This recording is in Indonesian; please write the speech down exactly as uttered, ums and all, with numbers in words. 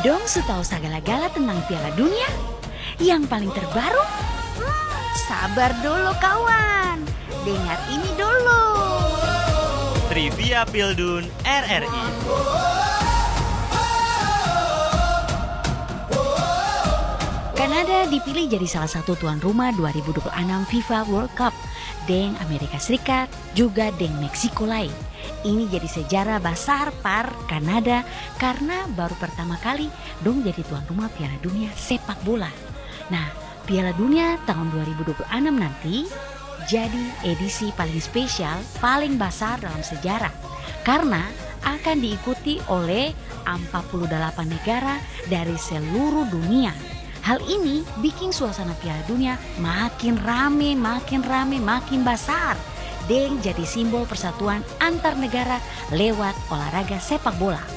Dong su tahu segala-gala tentang Piala Dunia? Yang paling terbaru? Hmm, sabar dulu kawan, dengar ini dulu. Trivia Pildun R R I. Kanada dipilih jadi salah satu tuan rumah dua ribu dua puluh enam FIFA World Cup dengan Amerika Serikat juga dengan Meksiko lain. Ini jadi sejarah besar par Kanada karena baru pertama kali dong jadi tuan rumah Piala Dunia sepak bola. Nah, Piala Dunia tahun dua ribu dua puluh enam nanti jadi edisi paling spesial, paling besar dalam sejarah karena akan diikuti oleh empat puluh delapan negara dari seluruh dunia. Hal ini bikin suasana Piala Dunia makin rame, makin rame, makin besar. Dan jadi simbol persatuan antar negara lewat olahraga sepak bola.